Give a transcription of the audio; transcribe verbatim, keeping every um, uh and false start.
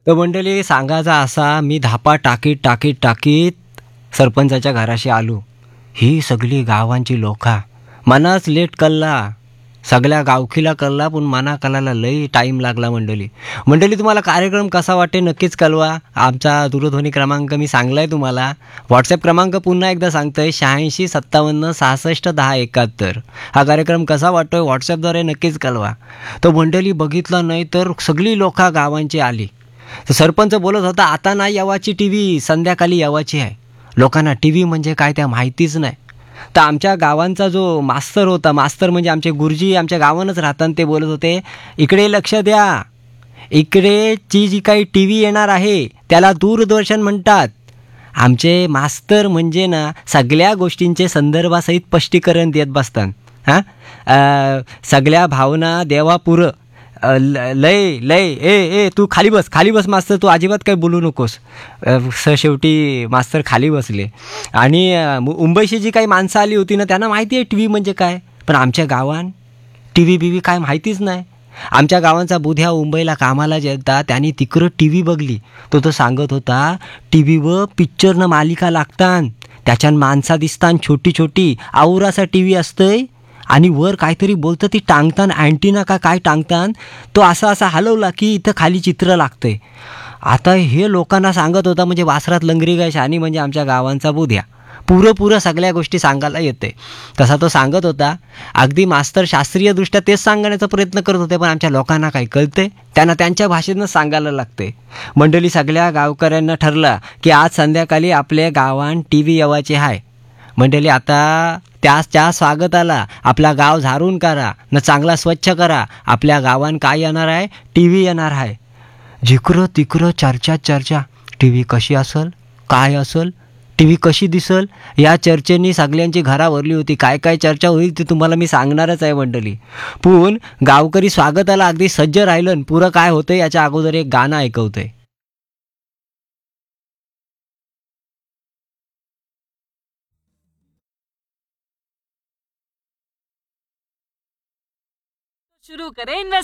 तर मंडळी सांगायचा असा, मी धापा टाकीत टाकीत टाकीत सरपंचाच्या घराशी आलो. ही सगळी गावांची लोका मनाच लेट कल्ला, सगळ्या गावकीला कळला पण मना कळायला लई टाईम लागला मंडळी. मंडळी तुम्हाला कार्यक्रम कसा वाटते नक्कीच कळवा. आमचा दूरध्वनी क्रमांक मी सांगलाय तुम्हाला. व्हॉट्सॲप क्रमांक पुन्हा एकदा सांगतोय, शहाऐंशी सत्तावन्न सहासष्ट दहा एकाहत्तर. हा कार्यक्रम कसा वाटतोय व्हॉट्सॲपद्वारे नक्कीच कळवा. तो मंडळी बघितलं नाही तर सगळी लोका गावांची आली. तर सरपंच बोलत होता, आता नाही यावाची टी व्ही, संध्याकाळी यावाची आहे. लोकांना टी व्ही म्हणजे काय त्या माहितीच नाही. तर आमच्या गावांचा जो मास्तर होता, मास्तर म्हणजे आमचे गुरुजी आमच्या गावानंच राहतात, ते बोलत होते, इकडे लक्ष द्या, इकडेची जी काही टी व्ही येणार आहे त्याला दूरदर्शन म्हणतात. आमचे मास्तर म्हणजे ना सगळ्या गोष्टींचे संदर्भासहित स्पष्टीकरण देत बसतात. हां, सगळ्या भावना देवापुरं ल- लय लय ए ए तू खाली बस, खाली बस मास्तर, तू अजिबात काही बोलू नकोस. अ, स शेवटी मास्तर खाली बसले. आणि अ, मु- मुंबईशी जी काही माणसं आली होती ना, त्यांना माहिती आहे टी व्ही म्हणजे काय. पण आमच्या गावात टी व्ही बी व्ही काय माहितीच नाही. आमच्या गावांचा बुध्या मुंबईला कामाला जेलता, त्यांनी तिकडं टी व्ही बघली. तो तो सांगत होता, टी व्हीवर पिक्चरनं मालिका लागतात, त्याच्यानं माणसा दिसतात छोटी छोटी, आवरासा टी व्ही असतंय आणि वर काहीतरी बोलतं, ती टांगतान अँटिना का काय टांगतान, तो असा असा हलवला की इथं खाली चित्र लागतंय. आता हे लोकांना सांगत होता, म्हणजे वासरात लंगरी गाय शानी, म्हणजे आमच्या गावांचा बुध्या पुरं पुरं सगळ्या गोष्टी सांगायला येते. तसा तो सांगत होता. अगदी मास्तर शास्त्रीयदृष्ट्या तेच सांगण्याचा प्रयत्न करत होते, पण आमच्या लोकांना काही कळते, त्यांना त्यांच्या भाषेतनं सांगायला लागते. मंडळी सगळ्या गावकऱ्यांना ठरला की आज संध्याकाळी आपल्या गावात टी व्ही येवायची आहे. मंडळी आता त्याच त्या स्वागताला आपला गाव झाडून करा न चांगला स्वच्छ करा. आपल्या गावात काय येणार आहे, टी व्ही येणार आहे. जिकडं तिकडं चर्चा चर्चा, टी व्ही कशी असल, काय असल, टी व्ही कशी दिसल, या चर्चेनी सगळ्यांची घरावरली होती. काय काय चर्चा होईल ते तुम्हाला मी सांगणारच आहे मंडळी. पण गावकरी स्वागताला अगदी सज्ज राहिलं. पुरं काय होतं याच्या अगोदर एक गाणं ऐकवतंय. शुरू करें